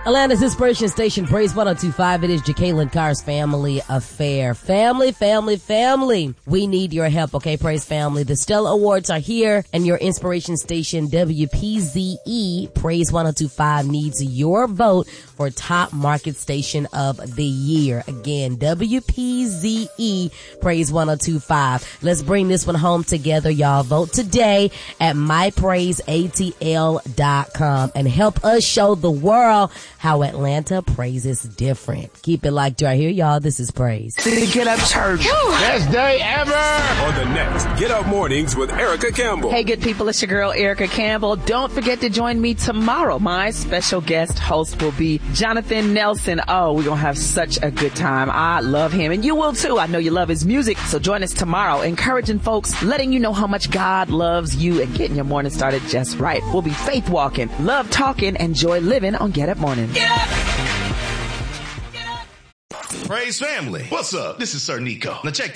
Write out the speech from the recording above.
Atlanta's Inspiration Station, Praise 102.5. It is Jacqueline Carr's Family Affair. Family. We need your help, okay, Praise Family? The Stella Awards are here, and your Inspiration Station, WPZE, Praise 102.5, needs your vote for Top Market Station of the Year. Again, WPZE, Praise 102.5. Let's bring this one home together, y'all. Vote today at mypraiseatl.com and help us show the world how Atlanta praises different. Keep it locked right here, y'all. This is Praise. Get Up Church. Best day ever. On the next Get Up Mornings with Erica Campbell. Hey, good people. It's your girl, Erica Campbell. Don't forget to join me tomorrow. My special guest host will be Jonathan Nelson. Oh, we're going to have such a good time. I love him, and you will too. I know you love his music. So join us tomorrow, encouraging folks, letting you know how much God loves you and getting your morning started just right. We'll be faith walking, love talking, and joy living on Get Up Morning. Get up! Get up! Praise family. What's up? This is Sir Nico. Now check